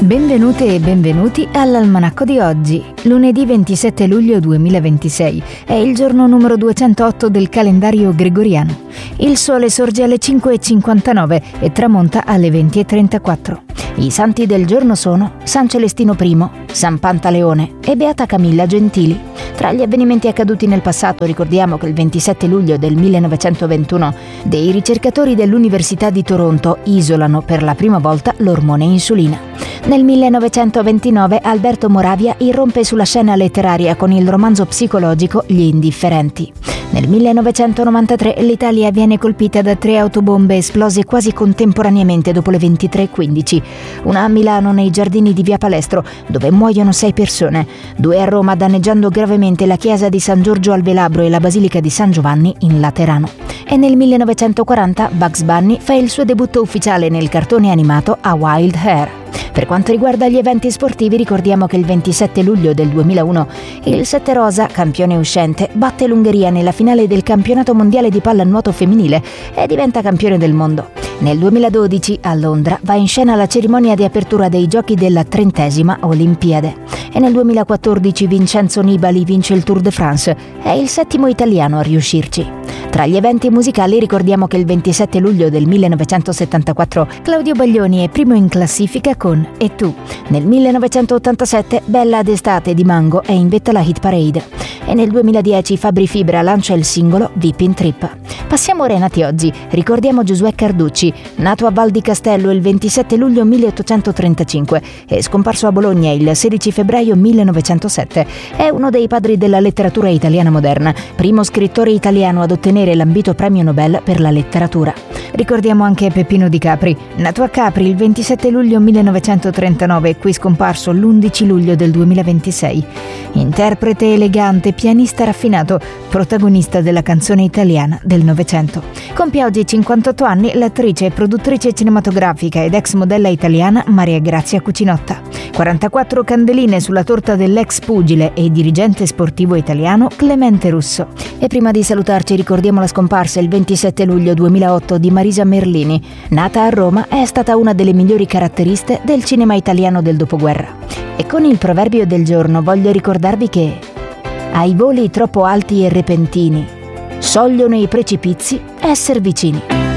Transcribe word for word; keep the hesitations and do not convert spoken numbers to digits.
Benvenute e benvenuti all'Almanacco di oggi. Lunedì ventisette luglio duemilaventisei è il giorno numero duecentootto del calendario gregoriano. Il sole sorge alle cinque e cinquantanove e tramonta alle venti e trentaquattro. I santi del giorno sono San Celestino I, San Pantaleone e Beata Camilla Gentili. Tra gli avvenimenti accaduti nel passato ricordiamo che il ventisette luglio del millenovecentoventuno dei ricercatori dell'Università di Toronto isolano per la prima volta l'ormone insulina. Nel millenovecentoventinove Alberto Moravia irrompe sulla scena letteraria con il romanzo psicologico Gli Indifferenti. Nel millenovecentonovantatré l'Italia viene colpita da tre autobombe esplose quasi contemporaneamente dopo le ventitré e quindici. Una a Milano nei giardini di Via Palestro, dove muoiono sei persone. Due a Roma, danneggiando gravemente la chiesa di San Giorgio al Velabro e la basilica di San Giovanni in Laterano. E nel millenovecentoquaranta Bugs Bunny fa il suo debutto ufficiale nel cartone animato A Wild Hair. Per quanto riguarda gli eventi sportivi, ricordiamo che il ventisette luglio del duemilauno il Sette Rosa, campione uscente, batte l'Ungheria nella finale del campionato mondiale di pallanuoto femminile e diventa campione del mondo. Nel duemiladodici a Londra va in scena la cerimonia di apertura dei giochi della trentesima Olimpiade. E nel duemilaquattordici Vincenzo Nibali vince il Tour de France, è il settimo italiano a riuscirci. Tra gli eventi musicali ricordiamo che il ventisette luglio del millenovecentosettantaquattro Claudio Baglioni è primo in classifica con E tu. Nel millenovecentottantasette Bella d'estate di Mango è in vetta alla hit parade. E nel duemiladieci Fabri Fibra lancia il singolo Vipin Trip. Passiamo ora ai nati oggi. Ricordiamo Giosuè Carducci, nato a Val di Castello il ventisette luglio milleottocentotrentacinque e scomparso a Bologna il sedici febbraio millenovecentosette. È uno dei padri della letteratura italiana moderna, primo scrittore italiano ad ottenere l'ambito premio Nobel per la letteratura. Ricordiamo anche Peppino Di Capri, nato a Capri il ventisette luglio millenovecentotrentanove e qui scomparso l'undici luglio del duemilaventisei. Interprete elegante, pianista raffinato, protagonista della canzone italiana del Novecento. Compie oggi cinquantotto anni l'attrice e produttrice cinematografica ed ex modella italiana Maria Grazia Cucinotta. quarantaquattro candeline sulla torta dell'ex pugile e dirigente sportivo italiano Clemente Russo. E prima di salutarci ricordiamo la scomparsa il ventisette luglio duemilaotto di Marisa Merlini. Nata a Roma, è stata una delle migliori caratteriste del cinema italiano del dopoguerra. E con il proverbio del giorno voglio ricordarvi che ai voli troppo alti e repentini sogliono i precipizi esser vicini.